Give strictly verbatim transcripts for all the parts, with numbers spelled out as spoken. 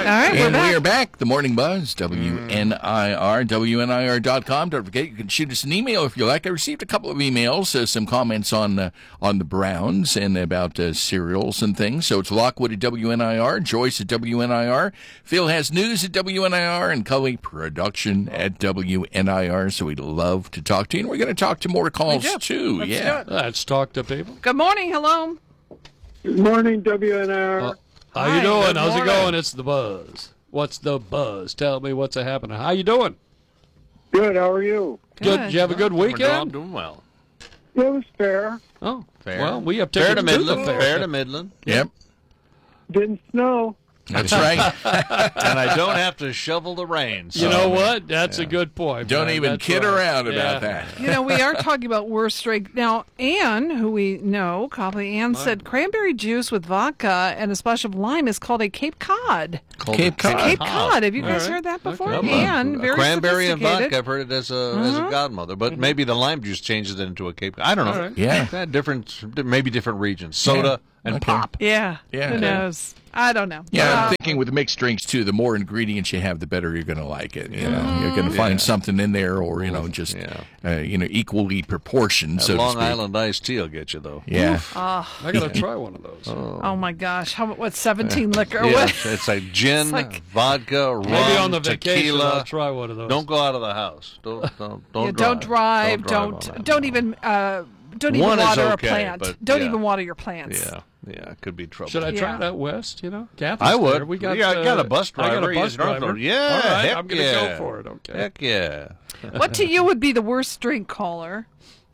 right. All right, we're And back. we are back. The Morning Buzz, W N I R, W N I R dot com. Don't forget, you can shoot us an email if you like. I received a couple of emails, uh, some comments on uh, on the Browns and about uh, cereals and things. So it's Lockwood at W N I R, Joyce at W N I R, Phil has news at W N I R, and Cully production at W N I R. So we'd love to talk to you. And we're going to talk to more calls, do. too. Let's yeah. do it. Let's talk to people. Good morning. Hello. Good morning, W N R. Uh, how Hi, you doing? good How's morning. it going? It's the Buzz. What's the buzz? Tell me what's happening. How you doing? Good, how are you? Good. Good. Did you have a good We're doing, weekend? doing well. It was fair. Oh, Fair. well, we have Fair tickets to to Midland. the fair. Fair to Midland. Yep. Didn't snow. That's right. And I don't have to shovel the rain. So. You know what? That's a good point. Don't man. even That's kid right. around Yeah. about that. You know, we are talking about worst drink. Now, Anne, who we know, probably Anne, said cranberry juice with vodka and a splash of lime is called a Cape Cod. Called Cape it Cod. Cape Cod. Have you All guys right. heard that before? Okay. Anne, very Cranberry and sophisticated. vodka. I've heard it as a as a godmother, but maybe the lime juice changes it into a Cape. I don't know. All right. Yeah. Yeah, different, maybe different regions. Soda and Okay. pop. Yeah. Yeah. Who Okay. knows? I don't know. Yeah, Uh, I'm thinking with mixed drinks too. The more ingredients you have, the better you're going to like it. You know, you're going to find Yeah. something in there, or you know, just Yeah. uh, you know, equally proportioned. That So to Long speak. Island iced tea will get you though. Yeah, I got to try one of those. oh my gosh. How what seventeen liquor? Yeah, What? it's, it's like gin, It's like- vodka, rum, Maybe on the vacation tequila. I'll try one of those. Don't go out of the house. Don't don't don't, Yeah, drive. don't drive. Don't, Don't drive don't, on that. even uh, don't even One is water okay, a plant. but, Don't yeah. even water your plants. Yeah, yeah, it could be trouble. Should I try Yeah. it out west? You know, Kathy's I would. there. We got. Yeah, I got uh, a bus I got driver. a bus He's north driver. of- Yeah, All right, heck I'm gonna yeah. go for it. Okay. Heck yeah. What to you would be the worst drink, caller?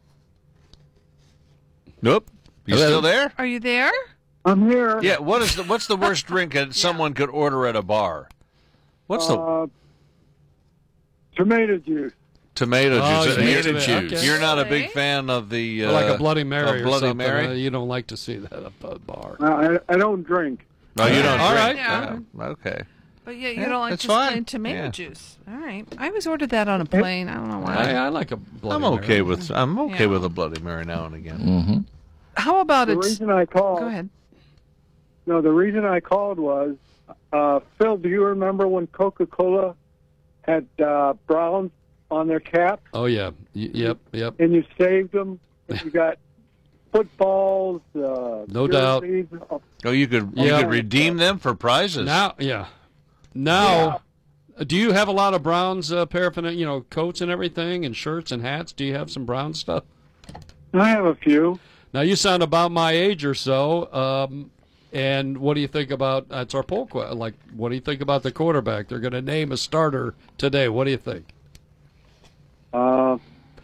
Nope. You Hello? still there? Are you there? I'm here. Yeah. What is the What's the worst drink that someone could order at a bar? What's the Uh, tomato juice. tomato Oh, juice? yeah, Tomato tomato- juice. okay. You're not a Really? big fan of the uh, like a Bloody Mary of or Bloody something. Mary. Uh, you don't like to see that at a bar. Uh, I, I don't drink. No, you don't All drink. right. Yeah. Yeah, okay. But yeah, you Yeah, don't like that's just fine. plain tomato Yeah. juice. All right. I always ordered that on a plane. I don't know I, why. I like a Bloody I'm okay Mary. with I'm okay Yeah. with a Bloody Mary now and again. Mm-hmm. How about The it? reason I called. Go ahead. No, the reason I called was, uh, Phil, do you remember when Coca-Cola had uh, Browns on their cap Oh yeah. Y- yep. Yep. and you saved them? You got footballs, uh, No doubt. jerseys. Oh, Oh, you could you Yeah. could redeem them for prizes. Now, yeah. Now, uh do you have a lot of Browns uh, paraphernalia? You know, coats and everything, and shirts and hats. Do you have some Brown stuff? I have a few. Now you sound about my age or so. Um, and what do you think about? That's our poll question. Like, what do you think about the quarterback? They're going to name a starter today. What do you think? Uh,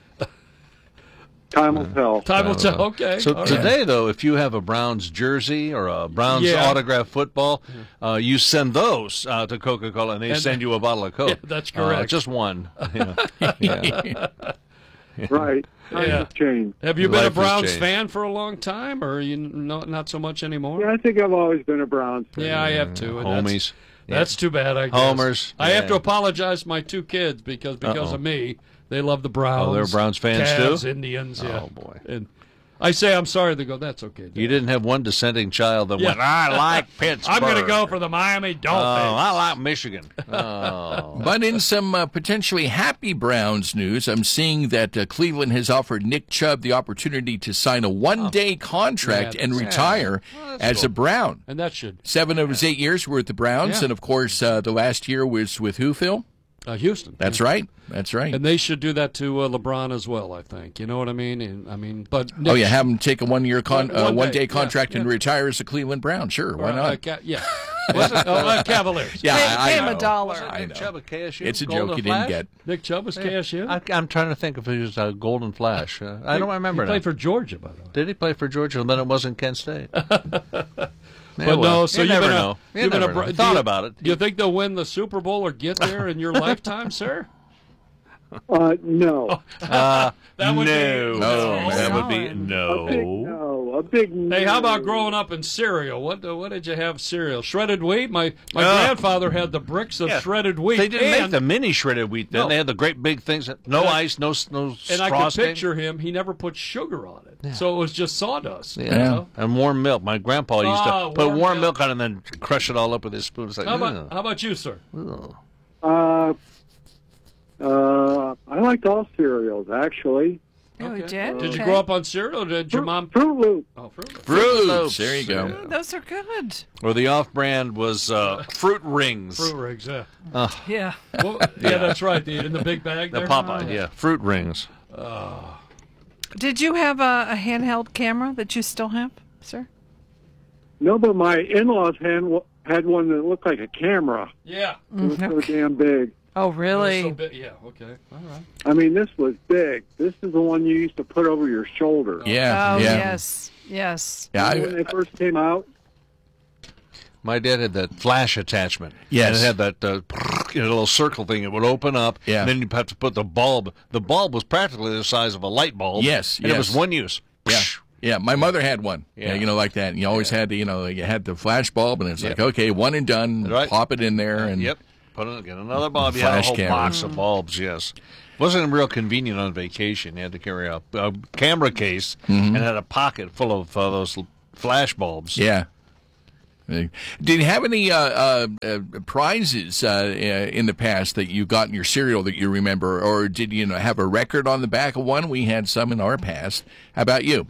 time will tell. Time will tell. Okay. So all right. today, though, if you have a Browns jersey or a Browns Yeah. autograph football, uh, you send those uh, to Coca-Cola, and they And- send you a bottle of Coke. Yeah, that's Uh, correct. just one. Yeah. Yeah. Right. Times Yeah. have changed. Have you been a Life has Browns changed. fan for a long time, or are you not not so much anymore? Yeah, I think I've always been a Browns fan. Yeah, I have too. and that's- Homies. That's too bad. I guess. Homers. I have Yeah. to apologize to my two kids because because Uh-oh. of me, they love the Browns. Oh, they're Browns fans, Cavs, too? Indians. Yeah. Oh, boy. And I say I'm sorry. They go, that's okay. Dad. You didn't have one dissenting child that Yeah. went, I like Pittsburgh. I'm going to go for the Miami Oh, Dolphins. I like Michigan. Oh. But in some uh, potentially happy Browns news, I'm seeing that uh, Cleveland has offered Nick Chubb the opportunity to sign a one-day contract Yeah, and that's- retire Well, that's as cool. a Brown. and that should Seven of his eight years were with the Browns, Yeah. and of course, uh, the last year was with who, Phil? uh, Houston. That's right. That's right. And they should do that to uh, LeBron as well. I think. You know what I mean? And, I mean, but Oh, Nick- yeah, have him take a one-year, con- One- uh, one one-day day, contract yeah, and yeah. retire as a Cleveland Brown. Sure, why uh, not? uh, ca- yeah. Was it? Oh, uh, Cavaliers. Yeah, Pay, I, pay I him know. a dollar. Wasn't I Nick know. Chubb a K S U? It's a Golden joke you didn't Flash? get. Nick Chubb was K S U. I, I'm trying to think if he was a Golden Flash. Uh, I don't remember He now. played for Georgia, by the way. Did he play for Georgia? Then it wasn't Kent State. Yeah, But well, no, so you you've never been know. a, You you've been never a, bro- know. do Thought you- about it. Do you think they'll win the Super Bowl or get there in your lifetime, sir? Uh, no. Uh, That would no, be No, that man. would be I no. think no. no, a big. Hey, how about no. growing up in cereal? What uh, what did you have cereal? Shredded wheat? My my Uh, grandfather had the bricks of Yeah. shredded wheat. They didn't make and, the mini shredded wheat then. No. They had the great big things. No And I- ice, no no And I could frosting. picture him. He never put sugar on it, so it was just sawdust. you Yeah. know? And warm milk. My grandpa used Ah, to put warm warm milk. milk on it and then crush it all up with his spoon. It's like, How about ugh. how about you, sir? Uh, uh, I liked all cereals actually. Oh, Okay. did? Did you Okay. grow up on cereal, or did your mom? Fruit Loop. Oh, Fruit Loops. Fruit Loops. There you go. Mm, those are good. Or the off-brand was uh, Fruit Rings. Fruit Rings, yeah. Yeah. Well, yeah, that's right. The, in the big bag The there. Popeye, yeah. Fruit Rings. Did you have a, a handheld camera that you still have, sir? No, but my in-laws had had one that looked like a camera. Yeah. It was so damn big. Oh, It was really? so big. Yeah. Okay. All right. I mean, this was big. This is the one you used to put over your shoulder. Yeah, Oh, yeah. yes. Yes. Yeah, when I, they first came out. My dad had that flash attachment. Yes. And it had that uh, you know, little circle thing. It would open up. Yeah. And then you have to put the bulb. The bulb was practically the size of a light bulb. Yes, And it was yes. one use. yeah. Yeah, my mother had one. Yeah, Yeah. you know, like that. And you always had to, you know, you had the flash bulb, and it's like, Yep. okay, one and done. Right. Pop it in there, and Yep. Put it, get another bulb. You had a Flash whole camera. box of bulbs, yes. Wasn't real convenient on vacation. You had to carry a, a camera case and had a pocket full of uh, those l- flash bulbs. yeah. Uh, Did you have any uh, uh, uh, prizes uh, uh, in the past that you got in your cereal that you remember, or did you know have a record on the back of one? We had some in our past. How about you?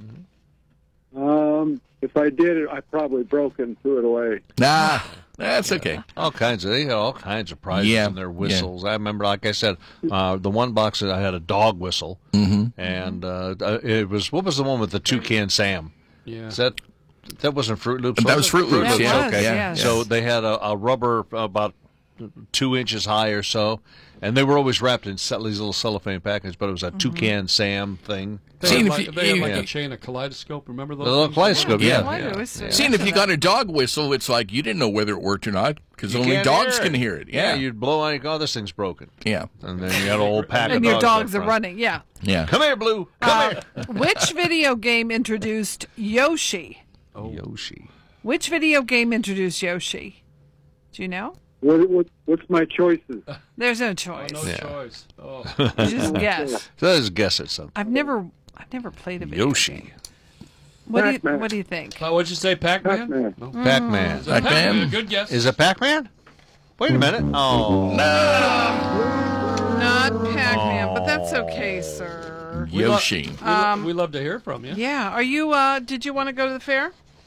Um, if I did it, I probably broke it and threw it away. Nah, that's okay. All kinds of they had all kinds of prizes Yeah, in their whistles. I remember, like I said, uh, the one box that I had a dog whistle, mm-hmm. and uh, it was what was the one with the toucan Sam? Yeah. Is that that wasn't Fruit Loops? That was Fruit Loops, That yeah. was, okay. yes. So they had a, a rubber about two inches high or so, and they were always wrapped in ce- these little cellophane packages. But it was a toucan Sam thing. They Seeing had if like, you- they had like yeah. a chain of kaleidoscope. Remember those? The little things? kaleidoscope, Yeah. yeah. Why yeah. do we say- Seeing if you got a dog whistle, it's like you didn't know whether it worked or not because You only can't dogs hear can it. hear it. Yeah, Yeah, you'd blow on it. Oh, this thing's broken. yeah, And then you had a whole pack And of your dogs. dogs up are front. running. Yeah. yeah. Come here, Blue. Come Uh, here. which video game introduced Yoshi? Yoshi. Which video game introduced Yoshi? Do you know? What, what, what's my choices? There's no Oh, choice. no Yeah. choice. Oh. Just guess. So let's guess at something. I've never, I've never played a video game. Yoshi. What do you, Pac-Man. what do you think? Uh, what'd you say, Pac-Man? Pac-Man. No. Pac-Man. Is that Pac-Man? Good guess. Is it Pac-Man? Wait a minute. Oh. Not Pac-Man, but that's okay, sir. We lo- Yoshi. we, lo- we love to hear from you. Yeah. Are you? Uh, did you want to go to the fair?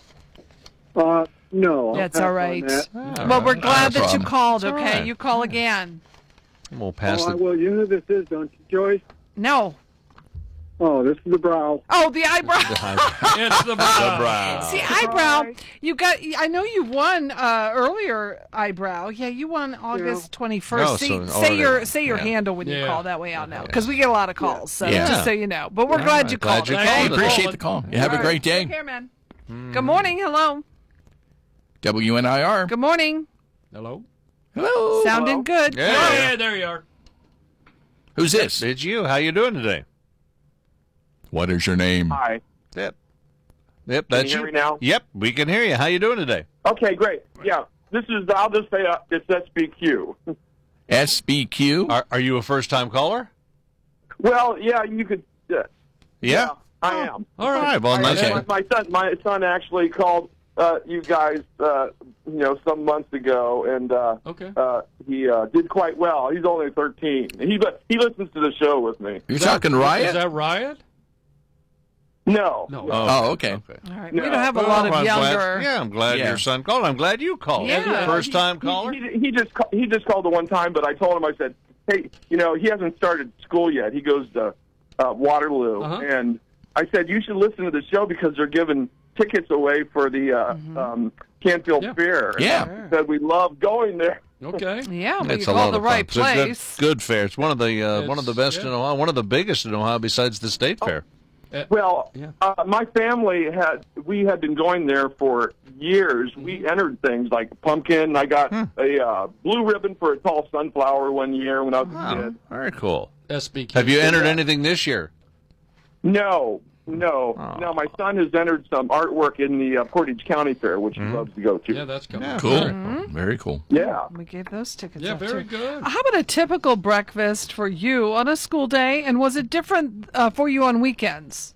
Uh, no. I'll That's pass all on right. that. Well, we're glad that you problem. called. all Okay, right. you call again. We'll pass Oh, I the. will. You know who this is, don't you, Joyce? No. Oh, this is the brow. Oh, the eyebrow. It's the brow. brow. See, eyebrow. You got. I know you won uh, earlier. Eyebrow. Yeah, you won August twenty first. No, See, so say your already- say your yeah. handle when you Yeah. call. That way I'll know because we get a lot of calls. So Yeah. just so you know. But we're glad you glad called. you okay? called. Hey, Call appreciate it. the call. You have All a right. great day. Take care, man. Good morning. Hello. W N I R. Good morning. Hello? Hello. Sounding good. Yeah. Oh, yeah, there you are. Who's this? It's you. How you doing today? What is your name? Hi. Yep. Yep. Can That's you hear me now? Yep. We can hear you. How you doing today? Okay, great. Yeah, this is. I'll just say uh, it's S B Q. S B Q. Are Are you a first time caller? Well, yeah, you could. Uh, Yeah. I am. All All right. right. Well, I- nice. Okay. my, my son, my son actually called uh, you guys, uh, you know, some months ago, and uh, Okay. uh, he uh, did quite well. He's only thirteen. He li- he listens to the show with me. You're Is that- talking Riot? Is that Riot? No, No. Oh, okay. Okay. All right. No. We don't have a Well, lot of I'm glad- younger. yeah, I'm glad Yeah. your son called. I'm glad you called. Yeah. First time He- caller. He, he just ca- he just called the one time, but I told him, I said, hey, you know, he hasn't started school yet. He goes to uh, Waterloo, Uh-huh. and I said you should listen to the show because they're giving tickets away for the uh, um, Canfield Yeah. Fair. And Yeah. he said we love going there. Okay. Yeah, but It's you a lot called the of right fun. It's a good- place. Good, fair. It's one of the uh, one of the It's- best yeah. in Ohio. One of the biggest in Ohio, besides the state fair. Well, Yeah. uh, my family had we had been going there for years. We entered things like pumpkin. I got a uh, blue ribbon for a tall sunflower one year when I was a Oh, kid. very cool. S B Q. Have you entered anything this year? No, no, Oh. no. My son has entered some artwork in the uh, Portage County Fair, which he loves to go to. Yeah, that's coming. Yeah. Cool. Mm-hmm. Very cool. Yeah. We gave those tickets. Yeah, up, very too. good. How about a typical breakfast for you on a school day, and was it different uh, for you on weekends?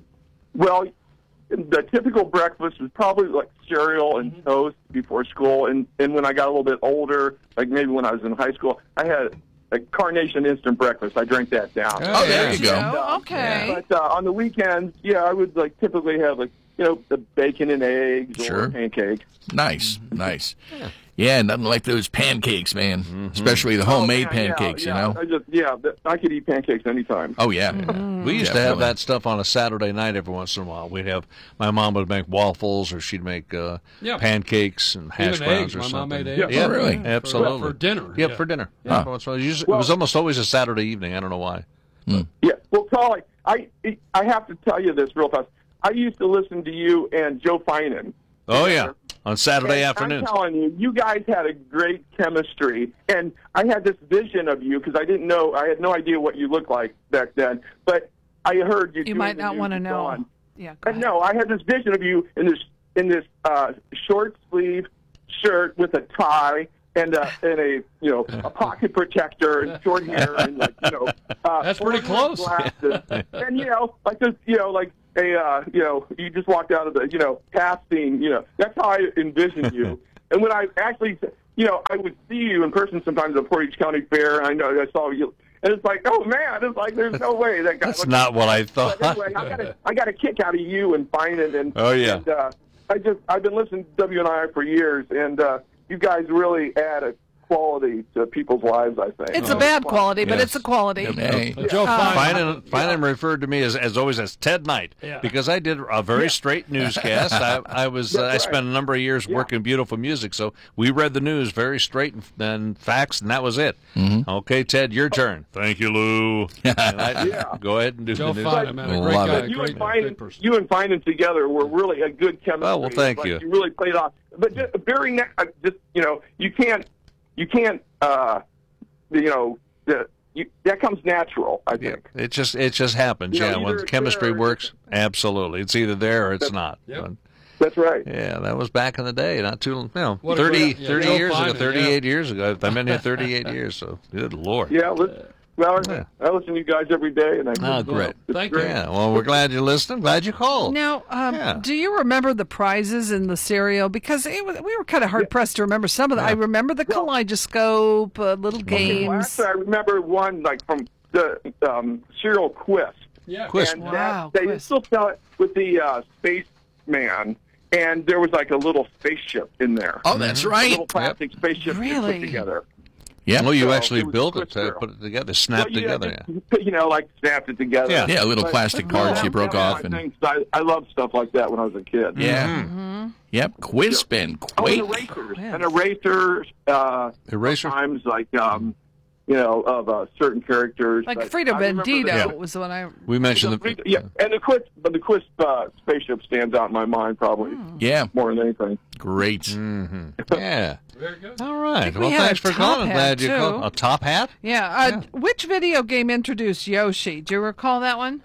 Well, the typical breakfast was probably like cereal and toast before school, and and when I got a little bit older, like maybe when I was in high school, I had a Carnation instant breakfast. I drank that down. Oh, there you go. Oh, okay. But uh, on the weekends, yeah, I would like typically have like you know the bacon and eggs Sure. or pancakes. Nice, nice. Yeah, nothing like those pancakes, man. Especially the homemade Oh, man, yeah, pancakes, yeah. you know? I just yeah, th- I could eat pancakes anytime. Oh, yeah. We used to have Definitely. that stuff on a Saturday night every once in a while. We'd have my mom would make waffles, or she'd make uh, Yeah. pancakes and hash Even browns eggs. or My mom something. made eggs. Yeah, Oh, really? For- absolutely For dinner. Yep, yeah. for dinner. Huh. Yeah, once in a while. Usually- it was almost always a Saturday evening. I don't know why. Yeah, well, Carly, I I have to tell you this real fast. I used to listen to you and Joe Finan. Oh yeah, on Saturday And afternoons. I'm telling you, you guys had a great chemistry, and I had this vision of you because I didn't know, I had no idea what you looked like back then. But I heard you. You doing might the not want to music know. on. Yeah. Go But ahead. no, I had this vision of you in this in this uh, short sleeve shirt with a tie and a and a you know a pocket protector and short hair and like you know uh, That's pretty orange close. glasses. And you know like this you know like a uh, you know you just walked out of the you know cast scene, you know that's how I envisioned you. And when I actually you know I would see you in person sometimes at the Portage County Fair, and I know I saw you. And it's like, oh man, it's like there's no way that guy. That's looks- not what I thought. But anyway, I got a, I got a kick out of you and finding and Oh, yeah. And, uh, I just I've been listening to W N I for years, and uh, you guys really add a quality to people's lives. I think It's a bad quality, but Yes. it's a quality. Hey. Uh, Joe Fine. Finan, Finan referred to me as, as always as Ted Knight Yeah. because I did a very straight newscast. I, I was uh, I That's spent a number of years working beautiful music, so we read the news very straight and, and facts, and that was it. Okay, Ted, your turn. Thank you, Lou. And I- Yeah. Go ahead and do Joe the news. Fine, man, a great Love guy, it. you great, and finding great person. you and finding together were really a good chemistry. Oh, well, thank Like, you. You really played off, but just very ne- uh, just you know you can't you can't uh, you know the, you, that comes natural. I Yeah, think. it just it just happens. You know, yeah, when either it's chemistry there or works, absolutely, it's either there or it's not. Yep. But, That's right. yeah, that was back in the day, not too you know, What a thirty, great- yeah, thirty Joe years ago, Finan, thirty-eight years ago. I've been here thirty-eight years, so good lord. Yeah. Listen, well, Yeah. I listen to you guys every day, and I Oh, great. It's Thank great. you. Yeah, well, we're glad you listened. Glad you called. Now, um, Yeah. do you remember the prizes in the cereal? Because it was, we were kind of hard pressed to remember some of them. I remember the kaleidoscope, uh, little Okay, well, games. actually, I remember one like from the um, cereal Quest. Yeah. Quist. And Wow, that, they Quist. still sell it with the uh, spaceman, and there was like a little spaceship in there. Oh, that's A right. little plastic spaceship they Really? put together. Yeah. Oh, you So, actually it was built it, Quist uh, Cereal. put it together, snapped Well, yeah, together. Yeah. just, you know, like snapped it together. Yeah. Yeah, little But- plastic but parts that- you broke that was off. my and thing, 'cause I, I loved stuff like that when I was a kid. Yeah. Yep. Quizbin. Oh, and Quake. erasers. yeah. And erasers. Uh, Eraser? Sometimes like, um, you know, of uh, certain characters. Like But Frida I remember Bandito the- was the one I. We mentioned the. yeah, and the Quist, but the Quist uh, spaceship stands out in my mind probably Yeah. more than anything. Great. Mm-hmm. Yeah. Very good. All right. we Well, had thanks a for top calling. hat, Glad you too. called. A top hat? Yeah. Uh, Which video game introduced Yoshi? Do you recall that one?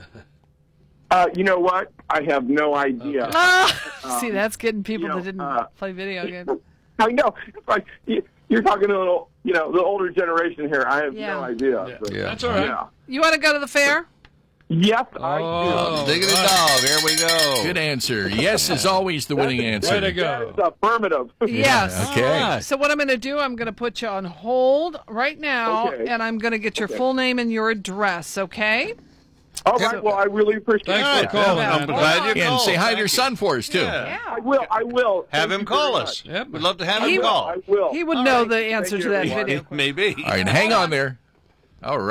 Uh, you know what? I have no idea. Ah, see, that's getting people you know, that didn't uh, play video games. I know. It's like you- you're talking to a little, you know, the older generation here. I have Yeah. no idea. Yeah. But- Yeah. That's all right. Yeah. You want to go to the fair? Yes, I Oh, Diggity right. dog. Here we go. Good answer. Yes is always the winning answer. Way to do. That go. is affirmative. Yes. Okay. All right. So what I'm going to do, I'm going to put you on hold right now, Okay. and I'm going to get your Okay. full name and your address, okay? All right. Well, I really appreciate Thanks that. for calling, Yeah. man. I'm glad you And called. say hi to Thank your you. son for us, too. Yeah. I will. I will. Have Thank him you call very us. much. Yep. We'd love to have He him will. call. I will. He would All know right. the answer Thank to you, that everyone. video. Maybe. All right, hang on there. All right.